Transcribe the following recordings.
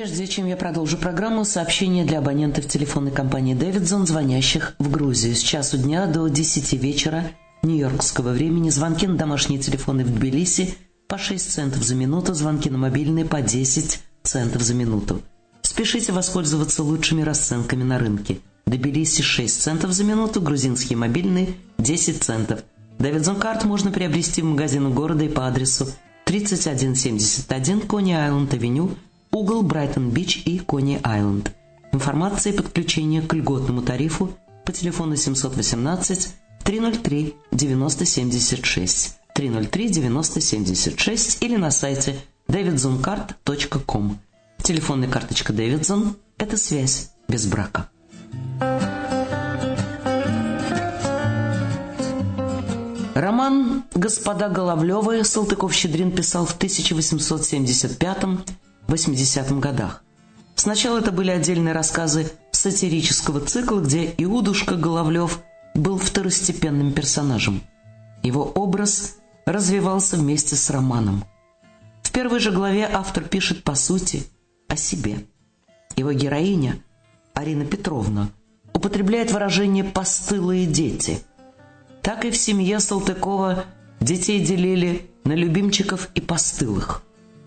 Прежде чем я продолжу программу, сообщение для абонентов телефонной компании «Дэвидсон», звонящих в Грузию. С часу дня до 10 вечера нью-йоркского времени звонки на домашние телефоны в Тбилиси по 6 центов за минуту, звонки на мобильные по 10 центов за минуту. Спешите воспользоваться лучшими расценками на рынке. Тбилиси 6 центов за минуту, грузинские мобильные 10 центов. «Дэвидсон Карт» можно приобрести в магазинах города и по адресу 3171 Кони-Айленд-авеню, угол Брайтон-Бич и Кони-Айленд. Информация и подключение к льготному тарифу по телефону 718-303-9076, 303-9076 или на сайте davidsoncard.com. Телефонная карточка Дэвидсон – это связь без брака. Роман «Господа Головлёвы» Салтыков-Щедрин писал в 1875-80 годах. Сначала это были отдельные рассказы сатирического цикла, где Иудушка Головлёв был второстепенным персонажем. Его образ развивался вместе с романом. В первой же главе автор пишет, по сути, о себе. Его героиня, Арина Петровна, употребляет выражение «постылые дети». Так и в семье Салтыкова детей делили на любимчиков и постылых.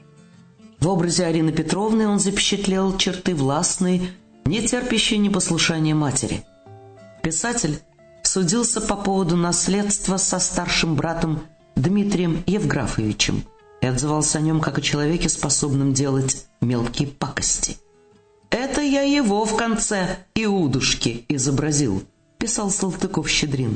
В образе Арины Петровны он запечатлел черты властной, не терпящей непослушания матери. Писатель судился по поводу наследства со старшим братом Дмитрием Евграфовичем и отзывался о нем как о человеке, способном делать мелкие пакости. «Это я его в конце Иудушки изобразил», – писал Салтыков-Щедрин.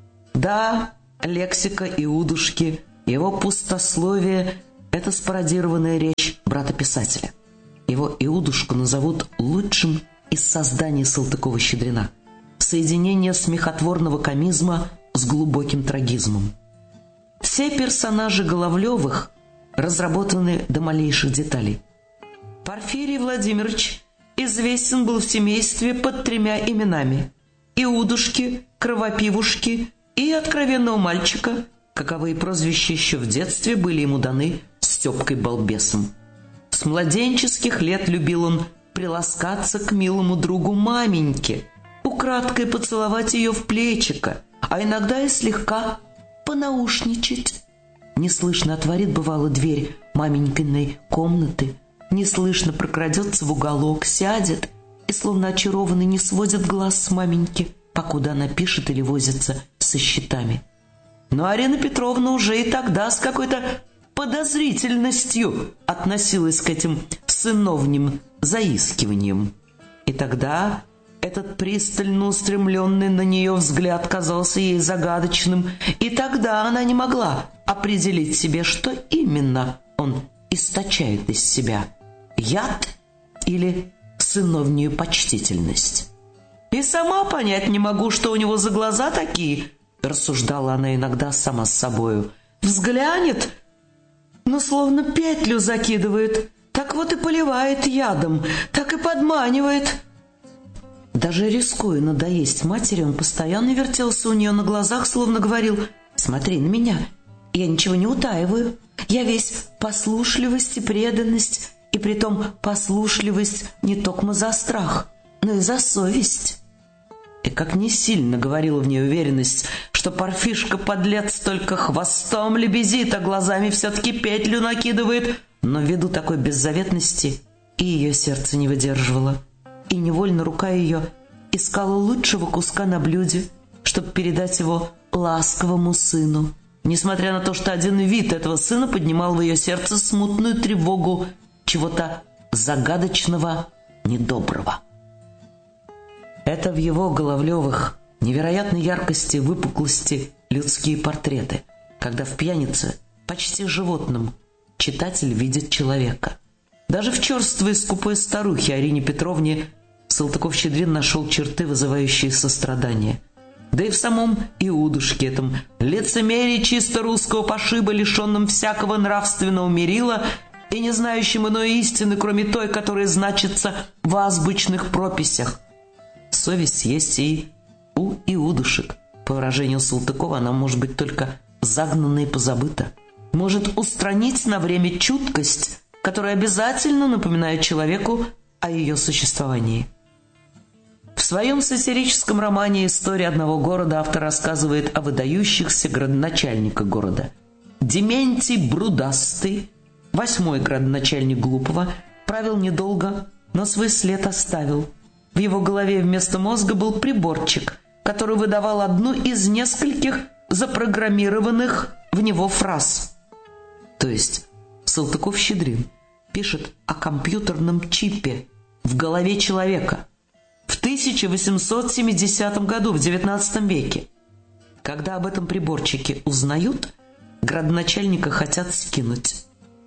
Да, лексика Иудушки, его пустословие – это спародированная речь брата-писателя. Его Иудушку назовут лучшим из созданий Салтыкова-Щедрина. Соединение смехотворного комизма с глубоким трагизмом. Все персонажи Головлёвых разработаны до малейших деталей. Порфирий Владимирович известен был в семействе под 3 именами – Иудушки, Кровопивушки и откровенного мальчика, каковые прозвища еще в детстве были ему даны Степкой-балбесом. С младенческих лет любил он приласкаться к милому другу маменьке, украдкой поцеловать ее в плечико, а иногда и слегка понаушничать. Неслышно отворит, бывало, дверь маменькиной комнаты, неслышно прокрадется в уголок, сядет и, словно очарованный, не сводит глаз с маменьки, покуда она пишет или возится со счетами. Но Арина Петровна уже и тогда с какой-то подозрительностью относилась к этим сыновним заискиваниям. И тогда этот пристально устремленный на нее взгляд казался ей загадочным, и тогда она не могла определить себе, что именно он источает из себя – яд или сыновнюю почтительность. «И сама понять не могу, что у него за глаза такие», — рассуждала она иногда сама с собою. «Взглянет, но словно петлю закидывает, так вот и поливает ядом, так и подманивает». Даже рискуя надоесть матери, он постоянно вертелся у нее на глазах, словно говорил: «Смотри на меня, я ничего не утаиваю, я весь послушливость и преданность, и притом послушливость не токмо за страх, но и за совесть». И как не сильно говорила в ней уверенность, что Парфишка-подлец только хвостом лебезит, а глазами все-таки петлю накидывает, но ввиду такой беззаветности и ее сердце не выдерживало, и невольно рука ее искала лучшего куска на блюде, чтобы передать его ласковому сыну, несмотря на то, что один вид этого сына поднимал в ее сердце смутную тревогу чего-то загадочного, недоброго. Это в его Головлёвых невероятной яркости, выпуклости людские портреты, когда в пьянице, почти животном, читатель видит человека. Даже в черствой и скупой старухе Арине Петровне Салтыков-Щедрин нашел черты, вызывающие сострадание. Да и в самом Иудушке, этом лицемерии чисто русского пошиба, лишенном всякого нравственного мерила и не знающем иной истины, кроме той, которая значится в азбучных прописях. Совесть есть и у Иудушек. По выражению Салтыкова, она может быть только загнана и позабыта. Может устранить на время чуткость которые обязательно напоминают человеку о ее существовании. В своем сатирическом романе «История одного города» автор рассказывает о выдающихся градоначальниках города. Дементий Брудастый, 8-й градоначальник Глупого, правил недолго, но свой след оставил. В его голове вместо мозга был приборчик, который выдавал одну из нескольких запрограммированных в него фраз. То есть Салтыков-Щедрин пишет о компьютерном чипе в голове человека в 1870 году, в XIX веке. Когда об этом приборчике узнают, градоначальника хотят скинуть.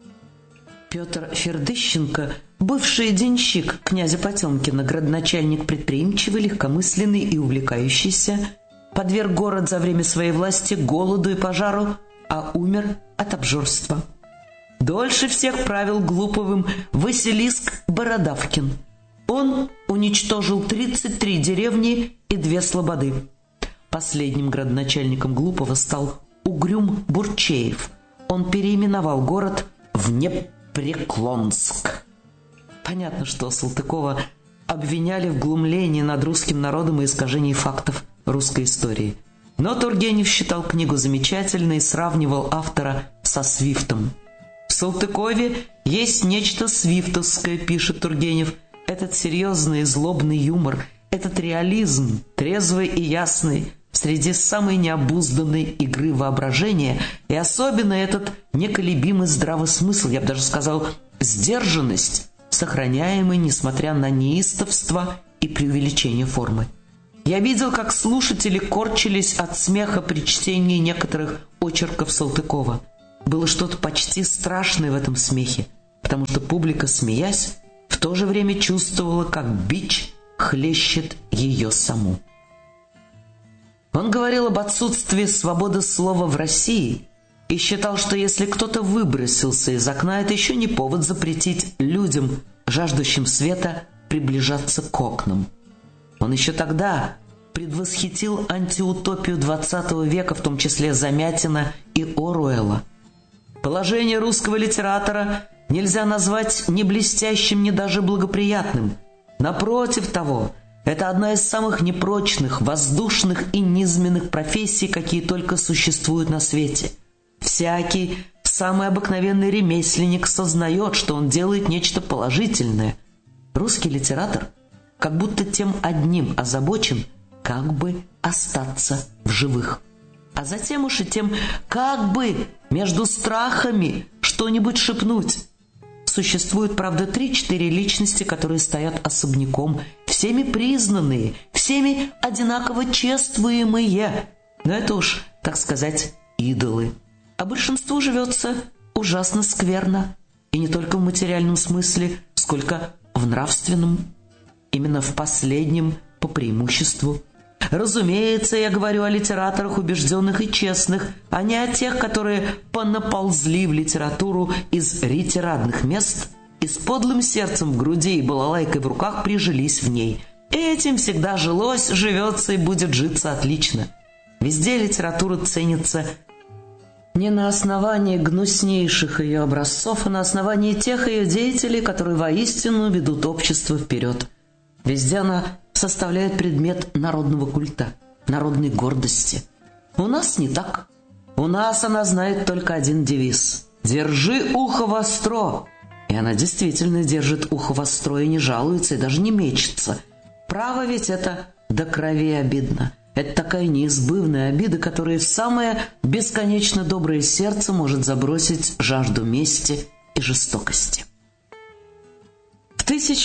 Петр Фердыщенко, бывший денщик князя Потемкина, градоначальник предприимчивый, легкомысленный и увлекающийся, подверг город за время своей власти голоду и пожару, а умер от обжорства. Дольше всех правил Глуповым Василиск Бородавкин. Он уничтожил 33 деревни и 2 слободы. Последним градоначальником Глупого стал Угрюм Бурчеев. Он переименовал город в Непреклонск. Понятно, что Салтыкова обвиняли в глумлении над русским народом и искажении фактов русской истории. Но Тургенев считал книгу замечательной и сравнивал автора со Свифтом. В Салтыкове есть нечто свифтовское, пишет Тургенев. Этот серьезный и злобный юмор, этот реализм, трезвый и ясный, среди самой необузданной игры воображения, и особенно этот неколебимый здравый смысл, я бы даже сказал, сдержанность, сохраняемый, несмотря на неистовство и преувеличение формы. Я видел, как слушатели корчились от смеха при чтении некоторых очерков Салтыкова. Было что-то почти страшное в этом смехе, потому что публика, смеясь, в то же время чувствовала, как бич хлещет ее саму. Он говорил об отсутствии свободы слова в России и считал, что если кто-то выбросился из окна, это еще не повод запретить людям, жаждущим света, приближаться к окнам. Он еще тогда предвосхитил антиутопию XX века, в том числе Замятина и Оруэлла. Положение русского литератора нельзя назвать ни блестящим, ни даже благоприятным. Напротив того, это одна из самых непрочных, воздушных и низменных профессий, какие только существуют на свете. Всякий, самый обыкновенный ремесленник сознает, что он делает нечто положительное. Русский литератор как будто тем одним озабочен, как бы остаться в живых. А затем уж и тем, как бы между страхами что-нибудь шепнуть. Существует, правда, 3-4 личности, которые стоят особняком, всеми признанные, всеми одинаково чествуемые. Но это уж, так сказать, идолы. А большинству живется ужасно скверно. И не только в материальном смысле, сколько в нравственном. Именно в последнем по преимуществу. Разумеется, я говорю о литераторах убежденных и честных, а не о тех, которые понаползли в литературу из ретирадных мест и с подлым сердцем в груди и балалайкой в руках прижились в ней. Этим всегда жилось, живется и будет житься отлично. Везде литература ценится не на основании гнуснейших ее образцов, а на основании тех ее деятелей, которые воистину ведут общество вперед. Везде она составляет предмет народного культа, народной гордости. У нас не так. У нас она знает только один девиз: «Держи ухо востро». И она действительно держит ухо востро и не жалуется, и даже не мечется. Право, ведь это до крови обидно. Это такая неизбывная обида, которая в самое бесконечно доброе сердце может забросить жажду мести и жестокости. В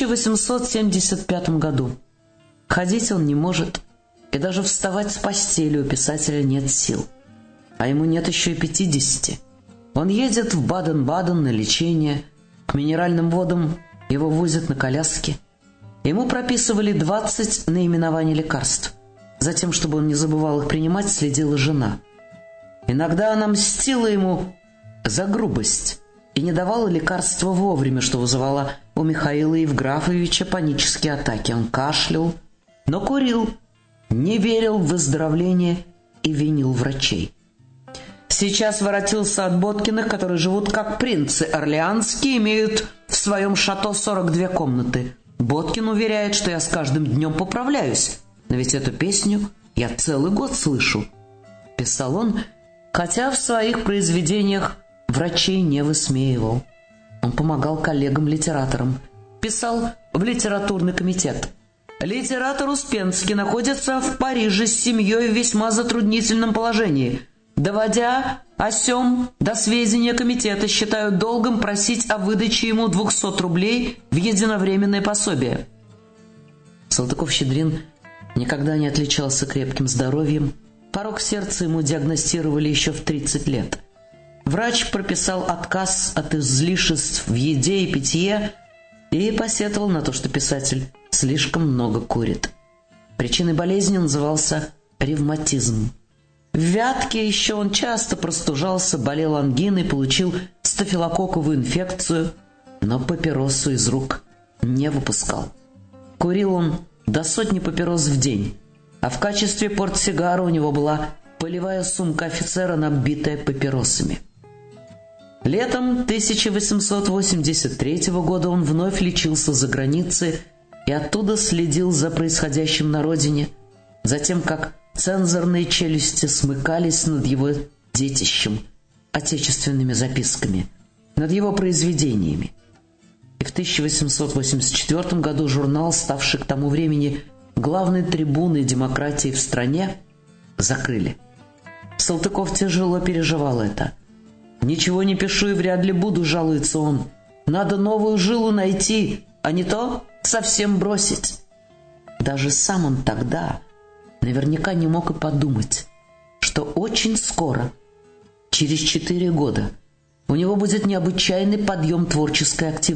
1875 году ходить он не может, и даже вставать с постели у писателя нет сил. А ему нет еще и 50. Он едет в Баден-Баден на лечение, к минеральным водам его возят на коляске. Ему прописывали 20 наименований лекарств. Затем, чтобы он не забывал их принимать, следила жена. Иногда она мстила ему за грубость и не давала лекарства вовремя, что вызывало у Михаила Евграфовича панические атаки. Он кашлял, но курил, не верил в выздоровление и винил врачей. Сейчас воротился от Боткиных, которые живут как принцы орлеанские, имеют в своем шато 42 комнаты. Боткин уверяет, что я с каждым днем поправляюсь, но ведь эту песню я целый год слышу. Писал он, хотя в своих произведениях врачей не высмеивал. Он помогал коллегам-литераторам, писал в литературный комитет. Литератор Успенский находится в Париже с семьей в весьма затруднительном положении. Доводя о сём до сведения комитета, считаю долгом просить о выдаче ему 200 рублей в единовременное пособие. Салтыков-Щедрин никогда не отличался крепким здоровьем. Порок сердца ему диагностировали еще в 30 лет. Врач прописал отказ от излишеств в еде и питье и посетовал на то, что писатель слишком много курит. Причиной болезни назывался ревматизм. В Вятке еще он часто простужался, болел ангиной, получил стафилококковую инфекцию, но папиросу из рук не выпускал. Курил он до 100 папирос в день, а в качестве портсигара у него была полевая сумка офицера, набитая папиросами. Летом 1883 года он вновь лечился за границей и оттуда следил за происходящим на родине, за тем, как цензорные челюсти смыкались над его детищем, отечественными записками, над его произведениями. И в 1884 году журнал, ставший к тому времени главной трибуной демократии в стране, закрыли. Салтыков тяжело переживал это. «Ничего не пишу и вряд ли буду», — жалуется он. «Надо новую жилу найти, а не то совсем бросить». Даже сам он тогда наверняка не мог и подумать, что очень скоро, через 4 года, у него будет необычайный подъем творческой активности.